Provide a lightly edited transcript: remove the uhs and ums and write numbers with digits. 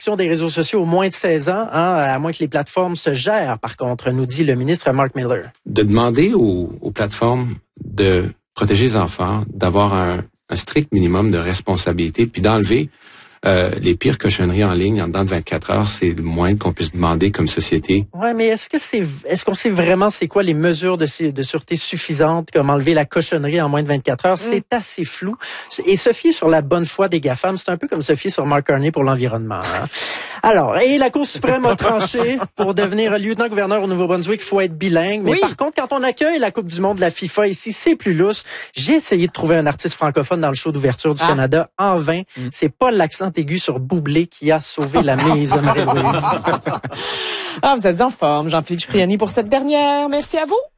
l'interdiction des réseaux sociaux aux moins de 16 ans, à moins que les plateformes se gèrent, par contre, nous dit le ministre Mark Miller. De demander aux plateformes de protéger les enfants, d'avoir un strict minimum de responsabilité, puis d'enlever les pires cochonneries en ligne en dedans de 24 heures, c'est le moins qu'on puisse demander comme société. Ouais, mais est-ce qu'on sait vraiment c'est quoi les mesures de sûreté suffisantes, comme enlever la cochonnerie en moins de 24 heures? C'est assez flou. Et se fier sur la bonne foi des GAFAM, c'est un peu comme se fier sur Mark Carney pour l'environnement. Alors, et la Cour suprême a tranché pour devenir lieutenant-gouverneur au Nouveau-Brunswick, il faut être bilingue. Mais par contre, quand on accueille la Coupe du monde de la FIFA ici, c'est plus lousse. J'ai essayé de trouver un artiste francophone dans le show d'ouverture du Canada, en vain. C'est pas l'accent aigu sur Boublé qui a sauvé la mise, Marie-Louise. Vous êtes en forme, Jean-Philippe Cipriani, pour cette dernière. Merci à vous.